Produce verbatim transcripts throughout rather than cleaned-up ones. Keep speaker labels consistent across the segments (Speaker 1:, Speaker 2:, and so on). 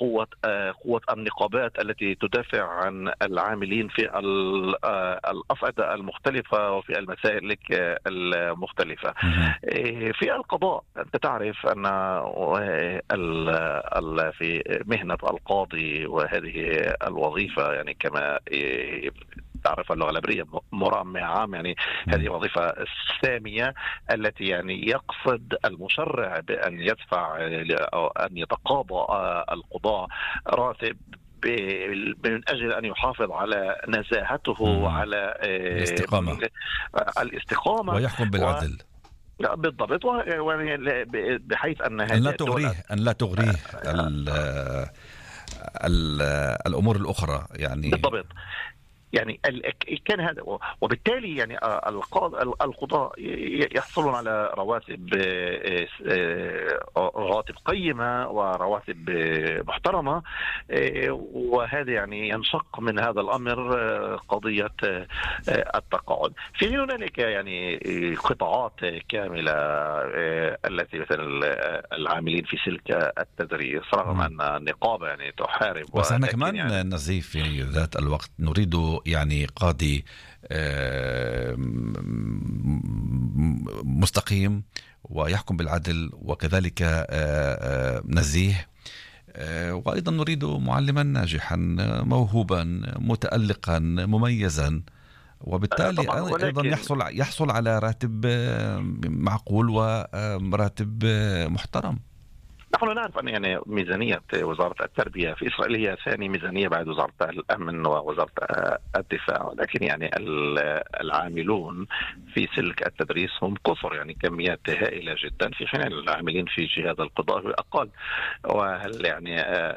Speaker 1: قوة قوة النقابات التي تدافع عن العاملين في الأصعدة المختلفة وفي المسالك المختلفة. في القضاء أنت تعرف أن في مهنة القاضي وهذه الوظيفة يعني كما تعرف اللغة العبرية مرام عام، يعني هذه وظيفة سامية التي يعني يقصد المشرع بأن يدفع أو أن يتقاضى القضاء راتب من أجل أن يحافظ على نزاهته وعلى
Speaker 2: الاستقامة
Speaker 1: الاستقامة
Speaker 2: ويحكم بالعدل.
Speaker 1: و... بالضبط، بحيث أن
Speaker 2: أن لا تغريه أن لا تغريه ال ال الأمور الأخرى يعني.
Speaker 1: بالضبط، يعني كان هذا، وبالتالي يعني القضاء يحصلون على رواتب رواتب قيمة ورواتب محترمة، وهذا يعني ينشق من هذا الأمر قضية التقاعد. في هنالك يعني قطاعات كاملة التي مثل العاملين في سلك التدريس، رغم أن النقابة يعني تحارب،
Speaker 2: بس احنا كمان يعني نزيف في ذات الوقت نريد يعني قاضي مستقيم ويحكم بالعدل وكذلك نزيه، وأيضا نريد معلما ناجحا موهوبا متألقا مميزا، وبالتالي أيضا يحصل يحصل على راتب معقول وراتب محترم.
Speaker 1: نحن نعرف أن يعني ميزانية وزارة التربية في إسرائيل هي ثاني ميزانية بعد وزارة الأمن ووزارة الدفاع، ولكن يعني العاملون في سلك التدريس هم كثر، يعني كميات هائلة جدا، في حين العاملين في جهاز القضاء أقل. وهل يعني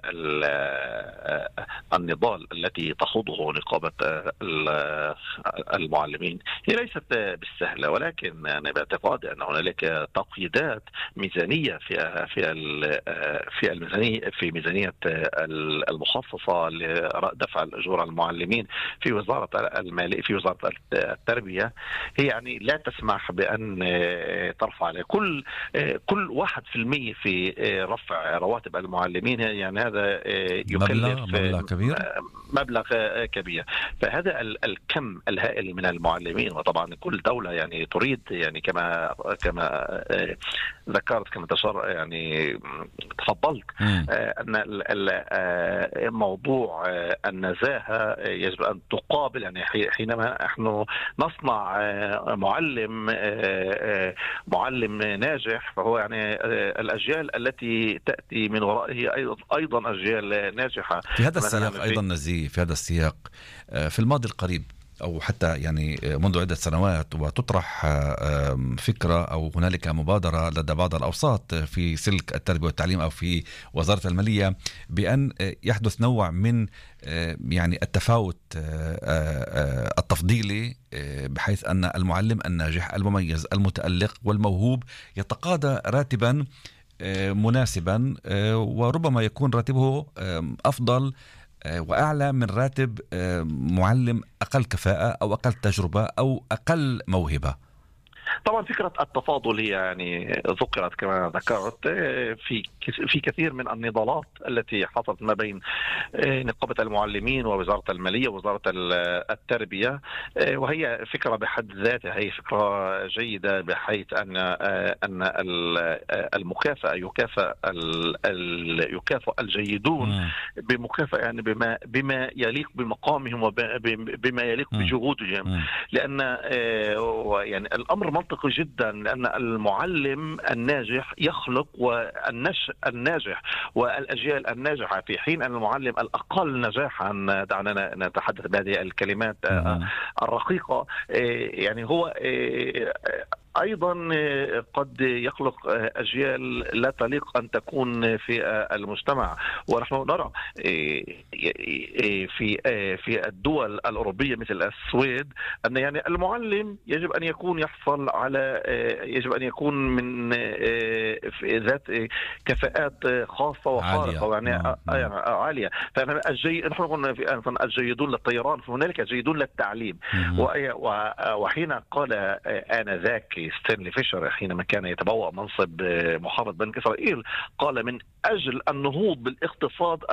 Speaker 1: النضال التي تخوضه نقابة المعلمين هي ليست بالسهلة، ولكن أنا باعتقادي أن هنالك تقييدات ميزانية في في في الميزانية في ميزانية المخصصة لدفع الأجور المعلمين في وزارة المالية في وزارة التربية، هي يعني لا تسمح بأن ترفع كل كل واحد في المية في رفع رواتب المعلمين، يعني هذا يكلف
Speaker 2: مبلغ كبير
Speaker 1: مبلغ كبير. فهذا الكم الهائل من المعلمين، وطبعا كل دولة يعني تريد يعني كما كما ذكرت كما تشار يعني تفضلت أن موضوع النزاهة يجب أن تقابل، يعني حينما نحن نصنع معلم معلم ناجح فهو يعني الأجيال التي تأتي من ورائه أيضا أجيال ناجحة.
Speaker 2: في هذا السياق أيضا نزيه في هذا السياق في الماضي القريب أو حتى يعني منذ عدة سنوات وتطرح فكرة أو هنالك مبادرة لدى بعض الأوساط في سلك التربية والتعليم أو في وزارة المالية بأن يحدث نوع من يعني التفاوت التفضيلي، بحيث أن المعلم الناجح المميز المتألق والموهوب يتقاضى راتبا مناسبا، وربما يكون راتبه أفضل وأعلى من راتب معلم أقل كفاءة أو أقل تجربة أو أقل موهبة.
Speaker 1: طبعا فكرة التفاضل هي يعني ذكرت كما ذكرت في في كثير من النضالات التي حصلت ما بين نقابة المعلمين ووزارة المالية ووزارة التربية، وهي فكرة بحد ذاتها، هي فكرة جيدة بحيث أن أن المكافأة يكافئ يكافئ الجيدون بمكافأة يعني بما بما يليق بمقامهم وبما يليق بجهودهم، لأن يعني الأمر منطقي جدا، لأن المعلم الناجح يخلق والنشء الناجح والأجيال الناجحة، في حين أن المعلم الأقل نجاحا، دعنا نتحدث بهذه الكلمات الرقيقة، يعني هو أيضا قد يخلق أجيال لا تليق أن تكون في المجتمع. ونحن نرى في في الدول الأوروبية مثل السويد أن يعني المعلم يجب أن يكون يحصل على يجب أن يكون من ذات كفاءات خاصة وخارقة يعني عالية. نحن قلنا في الجيدون للطيران، فهنالك جيدون للتعليم. وحين قال آنذاك ستانلي فيشر حينما كان يتبوأ منصب محافظ بنك إسرائيل، قال من أجل النهوض بالاقتصاد